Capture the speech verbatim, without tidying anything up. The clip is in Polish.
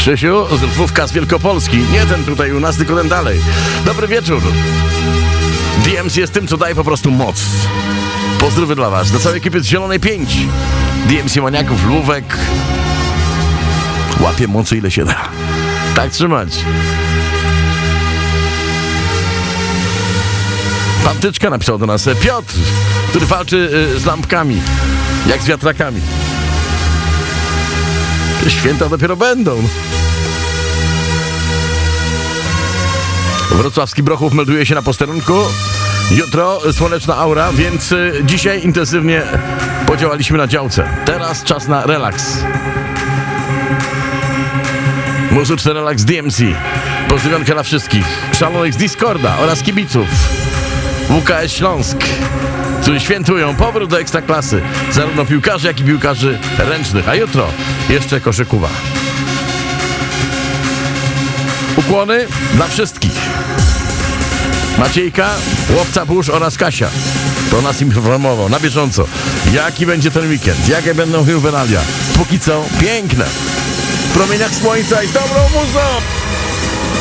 Krzysiu z Lwówka z Wielkopolski. Nie ten tutaj u nas, tylko ten dalej. Dobry wieczór. D M C jest tym, co daje po prostu moc. Pozdrowy dla was. Do całej ekipy z Zielonej pięć. D M C maniaków, Lwówek. Łapie mocy ile się da. Tak trzymać. Pan Tyczka napisał do nas. Piotr, który walczy y, z lampkami. Jak z wiatrakami. Święta dopiero będą. Wrocławski Brochów melduje się na posterunku. Jutro słoneczna aura, więc y, dzisiaj intensywnie podziałaliśmy na działce. Teraz czas na relaks. Muzyczny relaks D M C. Pozdrowionka dla wszystkich. Szalonych z Discorda oraz kibiców W K S Śląsk, którzy świętują powrót do Ekstraklasy. Zarówno piłkarzy, jak i piłkarzy ręcznych. A jutro jeszcze koszykowa. Ukłony dla wszystkich. Maciejka, Łowca Burz oraz Kasia. To nas informował na bieżąco, jaki będzie ten weekend, jakie będą juwenalia. Póki co piękne. W promieniach słońca i z dobrą muzą.